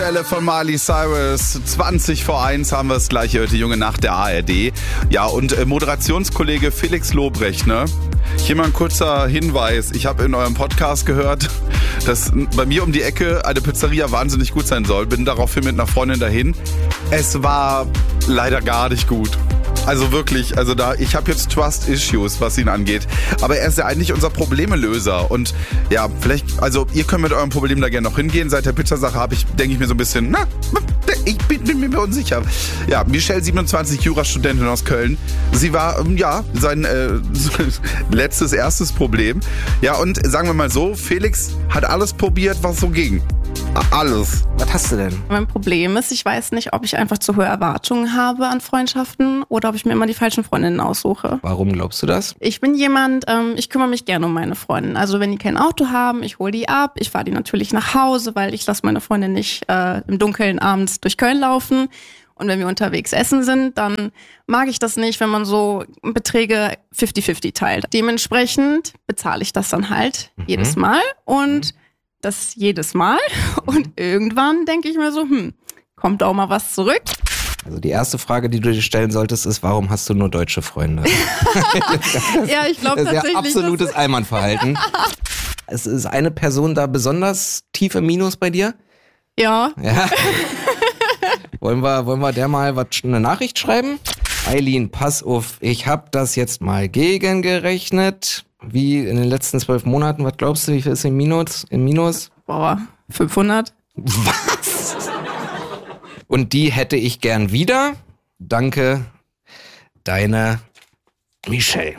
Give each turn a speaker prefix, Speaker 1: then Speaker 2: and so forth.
Speaker 1: Von Miley Cyrus, 20 vor 1 haben wir es gleich heute, Junge Nacht der ARD. Ja, und Moderationskollege Felix Lobrecht, ne? Hier mal ein kurzer Hinweis. Ich habe in eurem Podcast gehört, dass bei mir um die Ecke eine Pizzeria wahnsinnig gut sein soll. Bin daraufhin mit einer Freundin dahin. Es war leider gar nicht gut. Also wirklich, ich habe jetzt Trust-Issues, was ihn angeht. Aber er ist ja eigentlich unser Problemelöser. Und ja, vielleicht, also ihr könnt mit eurem Problem da gerne noch hingehen. Seit der Pizzasache denke ich mir so ein bisschen, ich bin mir unsicher. Ja, Michelle, 27, Jurastudentin aus Köln. Sie war, sein erstes Problem. Ja, und sagen wir mal so, Felix hat alles probiert, was so ging. Alles.
Speaker 2: Was hast du denn?
Speaker 3: Mein Problem ist, ich weiß nicht, ob ich einfach zu hohe Erwartungen habe an Freundschaften oder ob ich mir immer die falschen Freundinnen aussuche.
Speaker 2: Warum glaubst du das?
Speaker 3: Ich bin jemand, ich kümmere mich gerne um meine Freundinnen. Also wenn die kein Auto haben, ich hole die ab. Ich fahre die natürlich nach Hause, weil ich lasse meine Freundin nicht im Dunkeln abends durch Köln laufen. Und wenn wir unterwegs essen sind, dann mag ich das nicht, wenn man so Beträge 50-50 teilt. Dementsprechend bezahle ich das dann halt jedes Mal und das jedes Mal. Und irgendwann denke ich mir so, kommt auch mal was zurück.
Speaker 2: Also die erste Frage, die du dir stellen solltest, ist, warum hast du nur deutsche Freunde?
Speaker 3: Ja, ich glaube tatsächlich.
Speaker 2: Das ist ja absolutes Allmannverhalten. Es ist eine Person da besonders tief im Minus bei dir?
Speaker 3: Ja.
Speaker 2: Wollen wir der mal eine Nachricht schreiben? Eileen, pass auf, ich habe das jetzt mal gegengerechnet. Wie in den letzten 12 Monaten, was glaubst du, wie viel ist im Minus?
Speaker 3: Boah, 500.
Speaker 2: Was? Und die hätte ich gern wieder. Danke, deine Michelle.